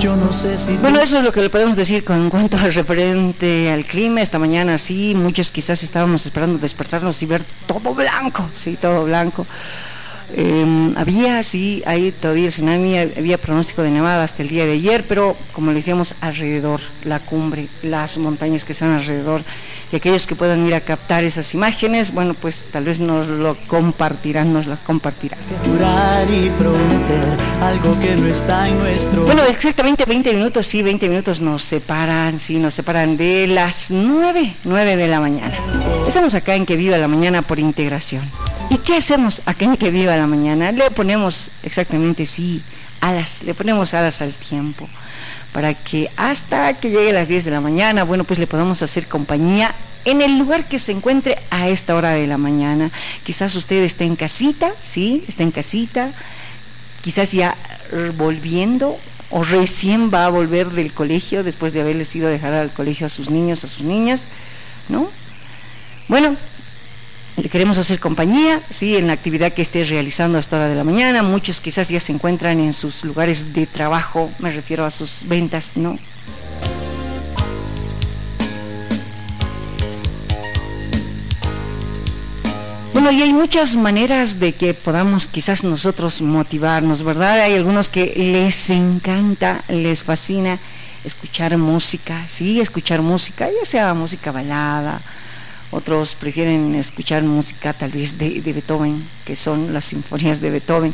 Yo no sé si... Bueno, eso es lo que le podemos decir en cuanto al referente al clima. Esta mañana sí, muchos quizás estábamos esperando despertarnos y ver todo blanco, sí, todo blanco. Hay todavía tsunami, había pronóstico de nevada hasta el día de ayer, pero como le decíamos, alrededor, la cumbre, las montañas que están alrededor, y aquellos que puedan ir a captar esas imágenes, bueno, pues tal vez nos las compartirán. Jurar y prometer algo que no está en nuestro... Bueno, exactamente 20 minutos nos separan de las 9 de la mañana. Estamos acá en Que Viva la Mañana por integración. ¿Y qué hacemos acá en Que Viva la Mañana? Le ponemos alas, le ponemos alas al tiempo, para que hasta que llegue las 10 de la mañana, bueno, pues le podamos hacer compañía en el lugar que se encuentre a esta hora de la mañana. Quizás usted esté en casita, quizás ya volviendo o recién va a volver del colegio después de haberles ido a dejar al colegio a sus niños, a sus niñas, ¿no? Bueno, le queremos hacer compañía, sí, en la actividad que esté realizando a esta hora de la mañana. Muchos quizás ya se encuentran en sus lugares de trabajo, me refiero a sus ventas, ¿no? Bueno, y hay muchas maneras de que podamos quizás nosotros motivarnos, ¿verdad? Hay algunos que les encanta, les fascina escuchar música, ya sea música balada. Otros prefieren escuchar música tal vez de Beethoven, que son las sinfonías de Beethoven,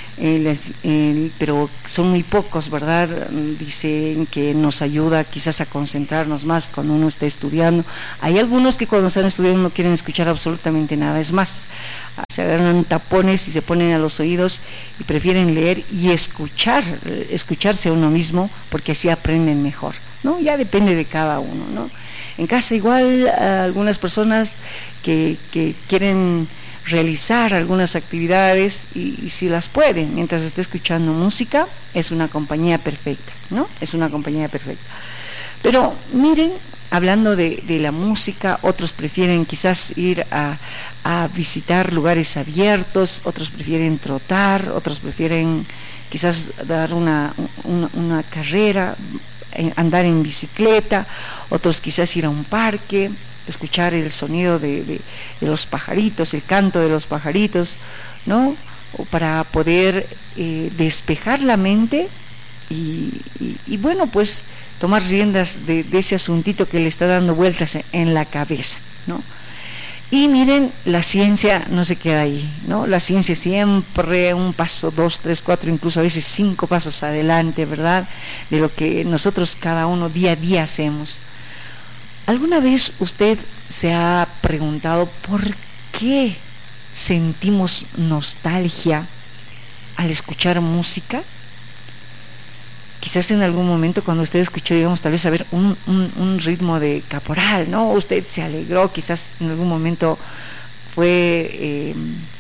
pero son muy pocos, ¿verdad? Dicen que nos ayuda quizás a concentrarnos más cuando uno está estudiando. Hay algunos que cuando están estudiando no quieren escuchar absolutamente nada, es más, se agarran tapones y se ponen a los oídos y prefieren leer y escucharse a uno mismo, porque así aprenden mejor, ¿no? Ya depende de cada uno, ¿no? En casa igual, algunas personas que quieren realizar algunas actividades y si las pueden, mientras esté escuchando música, es una compañía perfecta, ¿no? Es una compañía perfecta. Pero miren, hablando de la música, otros prefieren quizás ir a visitar lugares abiertos, otros prefieren trotar, otros prefieren quizás dar una carrera, andar en bicicleta, otros quizás ir a un parque, escuchar el sonido de los pajaritos, el canto de los pajaritos, ¿no? O para poder despejar la mente y bueno, pues tomar riendas de ese asuntito que le está dando vueltas en la cabeza, ¿no? Y miren, la ciencia no se queda ahí, ¿no? La ciencia siempre un paso, 2, 3, 4, incluso a veces 5 pasos adelante, ¿verdad? De lo que nosotros cada uno día a día hacemos. ¿Alguna vez usted se ha preguntado por qué sentimos nostalgia al escuchar música? Quizás en algún momento cuando usted escuchó, digamos, tal vez saber un ritmo de Caporal, ¿no? Usted se alegró, quizás en algún momento fue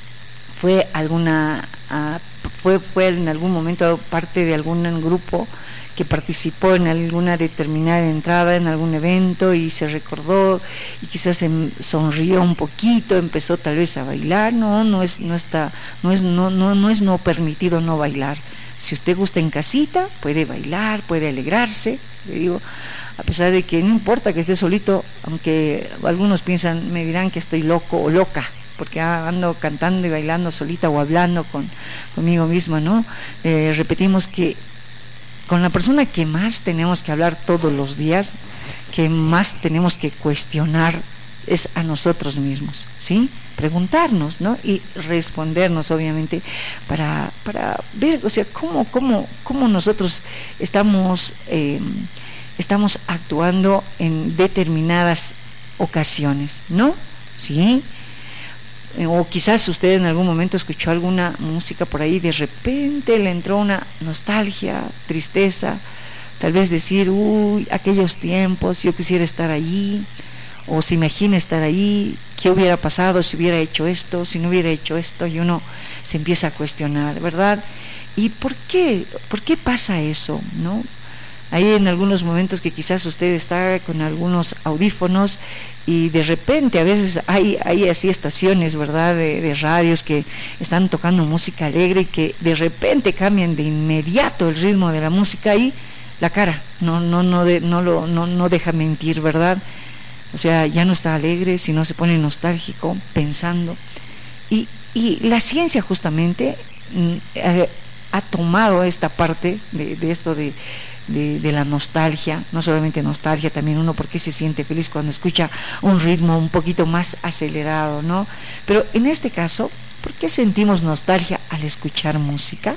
en algún momento parte de algún grupo que participó en alguna determinada entrada en algún evento y se recordó y quizás sonrió un poquito, empezó tal vez a bailar. No es no permitido no bailar. Si usted gusta en casita, puede bailar, puede alegrarse, le digo, a pesar de que no importa que esté solito, aunque algunos me dirán que estoy loco o loca, porque ando cantando y bailando solita o hablando conmigo misma, ¿no? Repetimos que con la persona que más tenemos que hablar todos los días, que más tenemos que cuestionar, es a nosotros mismos, ¿sí? Preguntarnos, ¿no? Y respondernos, obviamente, para ver, o sea, cómo nosotros estamos actuando en determinadas ocasiones, ¿no? ¿Sí? O quizás usted en algún momento escuchó alguna música por ahí, de repente le entró una nostalgia, tristeza, tal vez decir, uy, aquellos tiempos, yo quisiera estar allí, o se imagina estar ahí, qué hubiera pasado si hubiera hecho esto, si no hubiera hecho esto, y uno se empieza a cuestionar, ¿verdad? ¿Y por qué pasa eso, no? Hay en algunos momentos que quizás usted está con algunos audífonos y de repente a veces hay así estaciones, ¿verdad?, de radios que están tocando música alegre y que de repente cambian de inmediato el ritmo de la música y la cara, no deja mentir, ¿verdad? O sea, ya no está alegre, sino se pone nostálgico, pensando. Y la ciencia justamente ha tomado esta parte de esto de la nostalgia, no solamente nostalgia, también uno porque se siente feliz cuando escucha un ritmo un poquito más acelerado, ¿no? Pero en este caso, ¿por qué sentimos nostalgia al escuchar música?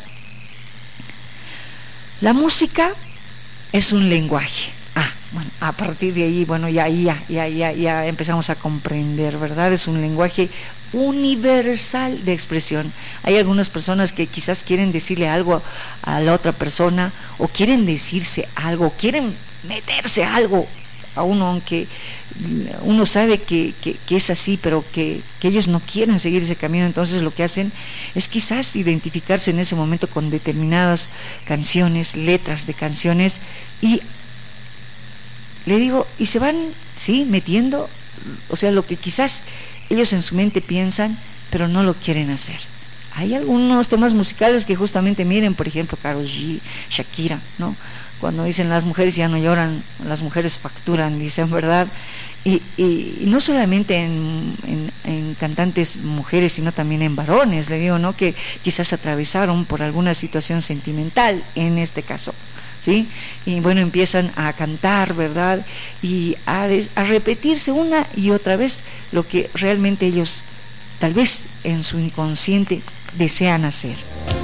La música es un lenguaje. Bueno, a partir de ahí, bueno, ya empezamos a comprender, ¿verdad? Es un lenguaje universal de expresión. Hay algunas personas que quizás quieren decirle algo a la otra persona, o quieren decirse algo, quieren meterse algo a uno, aunque uno sabe que es así, pero que ellos no quieren seguir ese camino. Entonces lo que hacen es quizás identificarse en ese momento con determinadas canciones, letras de canciones, y le digo, y se van, sí, metiendo, o sea, lo que quizás ellos en su mente piensan, pero no lo quieren hacer. Hay algunos temas musicales que justamente, miren, por ejemplo, Karol G, Shakira, ¿no? Cuando dicen las mujeres ya no lloran, las mujeres facturan, dicen, ¿verdad? Y no solamente en cantantes mujeres, sino también en varones, le digo, ¿no? Que quizás atravesaron por alguna situación sentimental, en este caso, ¿sí? Y bueno, empiezan a cantar, ¿verdad? Y a repetirse una y otra vez lo que realmente ellos, tal vez en su inconsciente, desean hacer.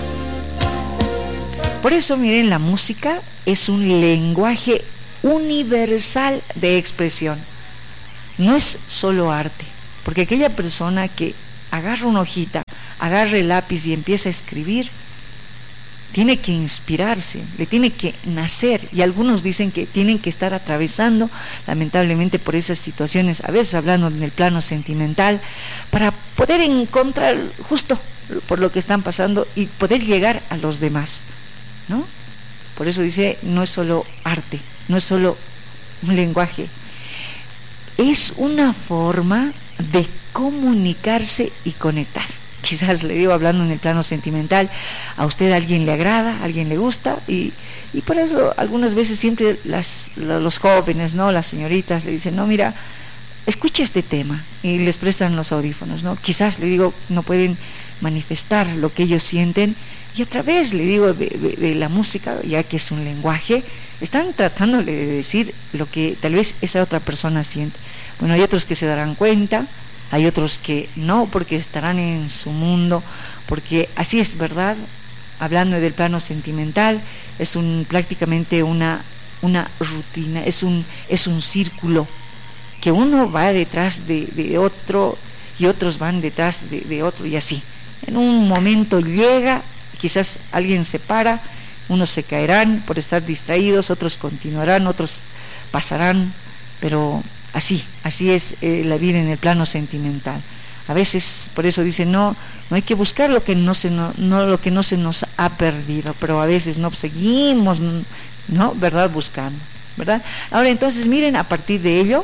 Por eso, miren, la música es un lenguaje universal de expresión. No es solo arte, porque aquella persona que agarra una hojita, agarra el lápiz y empieza a escribir, tiene que inspirarse, le tiene que nacer, y algunos dicen que tienen que estar atravesando lamentablemente por esas situaciones, a veces hablando en el plano sentimental, para poder encontrar justo por lo que están pasando y poder llegar a los demás, ¿no? Por eso dice, no es solo arte, no es solo un lenguaje, es una forma de comunicarse y conectar. Quizás le digo, hablando en el plano sentimental, a usted alguien le agrada, a alguien le gusta, y por eso algunas veces siempre los jóvenes, ¿no? Las señoritas le dicen, no, mira, escucha este tema, y les prestan los audífonos, ¿no? Quizás, le digo, no pueden manifestar lo que ellos sienten, y a través, le digo, de la música, ya que es un lenguaje, están tratándole de decir lo que tal vez esa otra persona siente. Bueno, hay otros que se darán cuenta, hay otros que no, porque estarán en su mundo, porque así es, ¿verdad? Hablando del plano sentimental, es prácticamente una rutina, es un círculo, que uno va detrás de otro, y otros van detrás de otro, y así. En un momento llega, quizás alguien se para, unos se caerán por estar distraídos, otros continuarán, otros pasarán, pero así es la vida en el plano sentimental. A veces, por eso dicen, no hay que buscar lo que no se nos ha perdido, pero a veces no seguimos, ¿no? ¿Verdad? Buscando, ¿verdad? Ahora, entonces, miren, a partir de ello,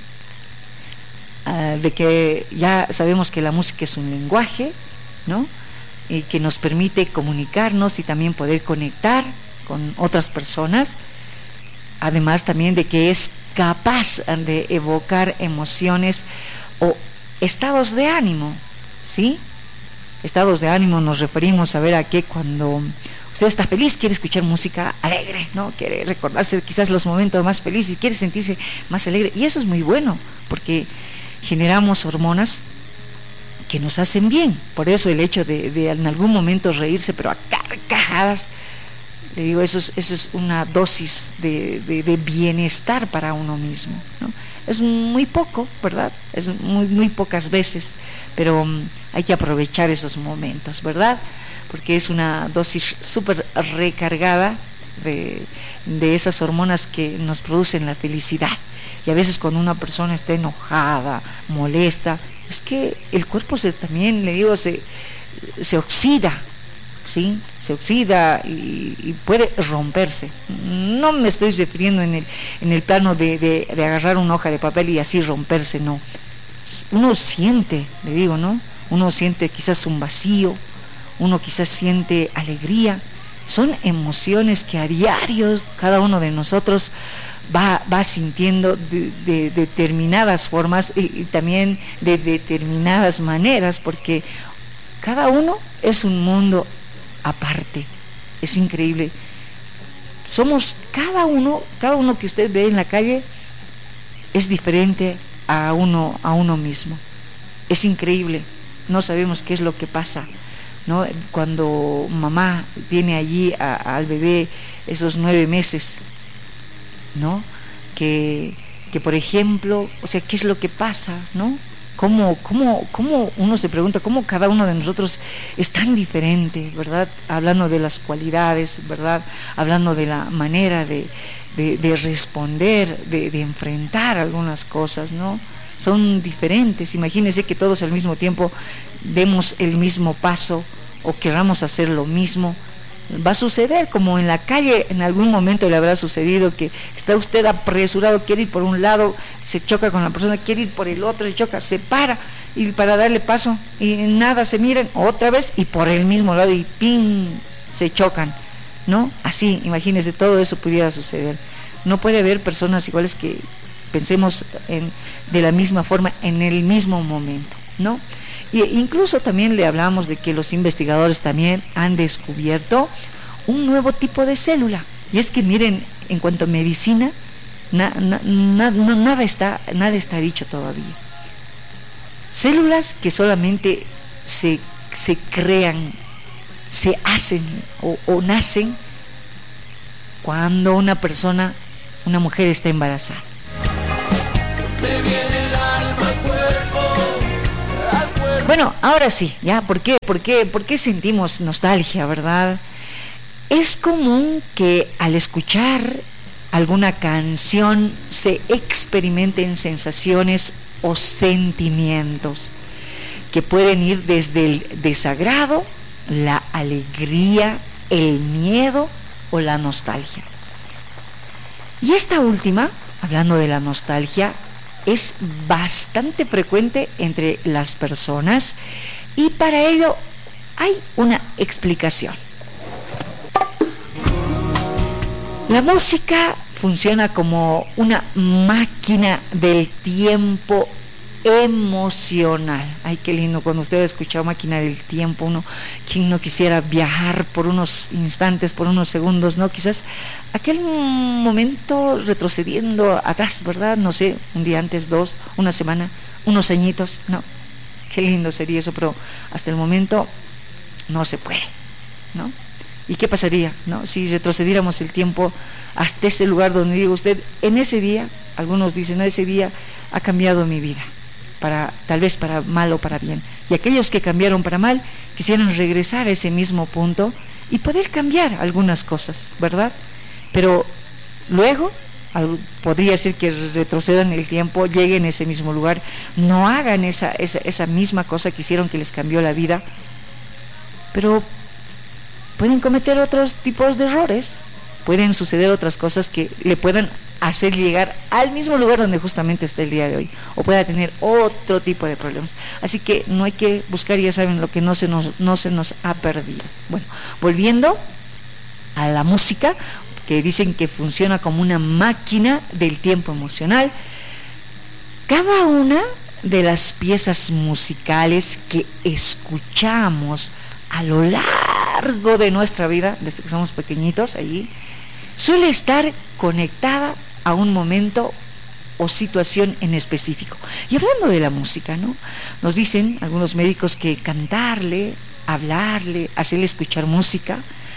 de que ya sabemos que la música es un lenguaje, ¿no? Y que nos permite comunicarnos y también poder conectar con otras personas, además también de que es capaz de evocar emociones o estados de ánimo, ¿sí? Estados de ánimo nos referimos a ver a que cuando usted está feliz quiere escuchar música alegre, ¿no? Quiere recordarse quizás los momentos más felices, quiere sentirse más alegre, y eso es muy bueno porque generamos hormonas que nos hacen bien. Por eso el hecho de en algún momento reírse, pero a carcajadas, le digo, eso es una dosis de bienestar para uno mismo, ¿no? Es muy poco, ¿verdad? Es muy pocas veces, pero hay que aprovechar esos momentos, ¿verdad? Porque es una dosis súper recargada de esas hormonas que nos producen la felicidad. Y a veces cuando una persona está enojada, molesta, es que el cuerpo también, le digo, se oxida, ¿sí? Se oxida y puede romperse. No me estoy refiriendo en el plano de agarrar una hoja de papel y así romperse, no. Uno siente, le digo, ¿no? Uno siente quizás un vacío, uno quizás siente alegría, son emociones que a diarios cada uno de nosotros va sintiendo de determinadas formas y también de determinadas maneras, porque cada uno es un mundo aparte. Es increíble. Somos cada uno que usted ve en la calle es diferente a uno mismo. Es increíble. No sabemos qué es lo que pasa, ¿no? Cuando mamá tiene allí al bebé esos 9 meses, ¿no? Que por ejemplo, o sea, ¿qué es lo que pasa, ¿no? ¿Cómo uno se pregunta cómo cada uno de nosotros es tan diferente, ¿verdad? Hablando de las cualidades, ¿verdad? Hablando de la manera de responder, de enfrentar algunas cosas, ¿no? Son diferentes. Imagínense que todos al mismo tiempo demos el mismo paso o queramos hacer lo mismo. Va a suceder como en la calle, en algún momento le habrá sucedido que está usted apresurado, quiere ir por un lado, se choca con la persona, quiere ir por el otro, se choca, se para y para darle paso y nada, se miran otra vez y por el mismo lado y ¡ping! Se chocan, ¿no? Así, imagínense, todo eso pudiera suceder. No puede haber personas iguales que pensemos de la misma forma en el mismo momento, ¿no? Y incluso también le hablamos de que los investigadores también han descubierto un nuevo tipo de célula. Y es que miren, en cuanto a medicina, nada está dicho todavía. Células que solamente se crean, se hacen o nacen cuando una mujer está embarazada. Bueno, ahora sí, ya, ¿por qué sentimos nostalgia, verdad? Es común que al escuchar alguna canción se experimenten sensaciones o sentimientos que pueden ir desde el desagrado, la alegría, el miedo o la nostalgia. Y esta última, hablando de la nostalgia, es bastante frecuente entre las personas y para ello hay una explicación. La música funciona como una máquina del tiempo emocional. Ay, qué lindo cuando usted ha escuchado máquina del tiempo. ¿Quién no quisiera viajar por unos instantes, por unos segundos, no? Quizás aquel momento retrocediendo atrás, ¿verdad? No sé, un día antes, 2, una semana, unos añitos, no. Qué lindo sería eso, pero hasta el momento no se puede, ¿no? ¿Y qué pasaría, no? Si retrocediéramos el tiempo hasta ese lugar donde digo usted, en ese día, algunos dicen, no, ese día ha cambiado mi vida, tal vez para mal o para bien. Y aquellos que cambiaron para mal quisieran regresar a ese mismo punto y poder cambiar algunas cosas, ¿verdad? Pero luego podría ser que retrocedan el tiempo, lleguen a ese mismo lugar, no hagan esa misma cosa que hicieron que les cambió la vida, pero pueden cometer otros tipos de errores, pueden suceder otras cosas que le puedan hacer llegar al mismo lugar donde justamente está el día de hoy, o pueda tener otro tipo de problemas. Así que no hay que buscar, ya saben, lo que no se nos ha perdido. Bueno, volviendo a la música, que dicen que funciona como una máquina del tiempo emocional, cada una de las piezas musicales que escuchamos a lo largo de nuestra vida, desde que somos pequeñitos, allí, suele estar conectada a un momento o situación en específico. Y hablando de la música, ¿no? Nos dicen algunos médicos que cantarle, hablarle, hacerle escuchar música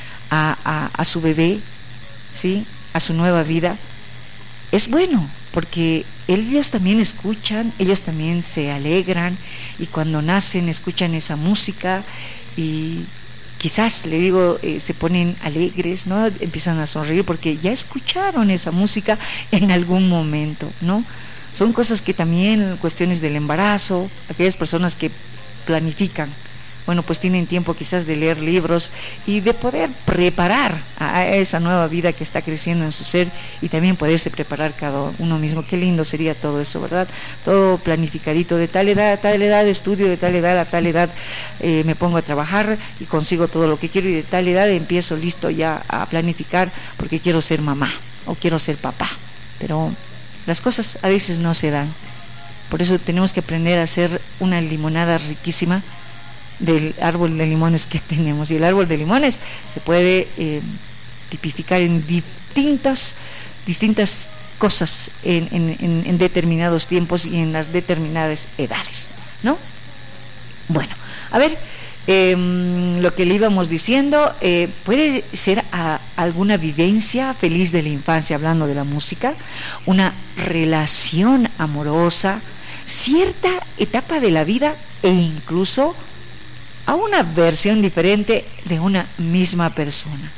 a su bebé, ¿sí?, a su nueva vida, es bueno, porque ellos también escuchan, ellos también se alegran, y cuando nacen escuchan esa música y quizás, le digo, se ponen alegres, ¿no? Empiezan a sonreír porque ya escucharon esa música en algún momento, ¿no? Son cosas que también, cuestiones del embarazo, aquellas personas que planifican bueno, pues tienen tiempo quizás de leer libros y de poder preparar a esa nueva vida que está creciendo en su ser, y también poderse preparar cada uno mismo. Qué lindo sería todo eso, ¿verdad? Todo planificadito, de tal edad a tal edad estudio, de tal edad a tal edad me pongo a trabajar y consigo todo lo que quiero, y de tal edad empiezo listo ya a planificar porque quiero ser mamá o quiero ser papá. Pero las cosas a veces no se dan. Por eso tenemos que aprender a hacer una limonada riquísima del árbol de limones que tenemos. Y el árbol de limones se puede tipificar en distintas cosas en determinados tiempos y en las determinadas edades, ¿no? Bueno, a ver, lo que le íbamos diciendo, puede ser alguna vivencia feliz de la infancia, hablando de la música, una relación amorosa, cierta etapa de la vida, e incluso a una versión diferente de una misma persona.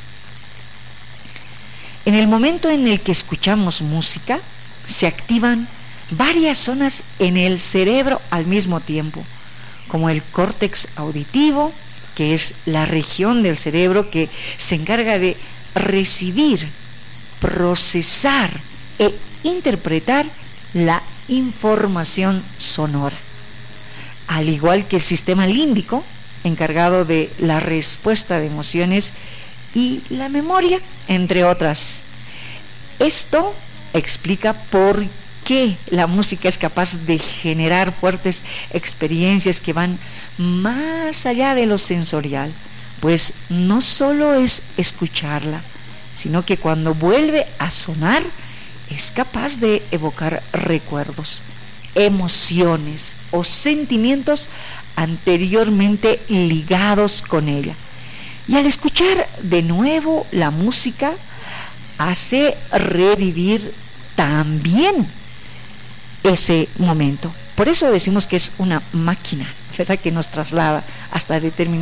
En el momento en el que escuchamos música, se activan varias zonas en el cerebro al mismo tiempo, como el córtex auditivo, que es la región del cerebro que se encarga de recibir, procesar e interpretar la información sonora, al igual que el sistema límbico, encargado de la respuesta de emociones y la memoria, entre otras. Esto explica por qué la música es capaz de generar fuertes experiencias que van más allá de lo sensorial, pues no solo es escucharla, sino que cuando vuelve a sonar es capaz de evocar recuerdos, emociones o sentimientos anteriormente ligados con ella. Y al escuchar de nuevo la música, hace revivir también ese momento. Por eso decimos que es una máquina, ¿verdad?, que nos traslada hasta determinados